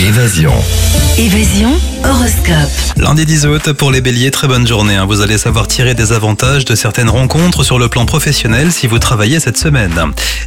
Évasion. Évasion horoscope. Lundi 10 août, pour les béliers, très bonne journée. Vous allez savoir tirer des avantages de certaines rencontres sur le plan professionnel si vous travaillez cette semaine.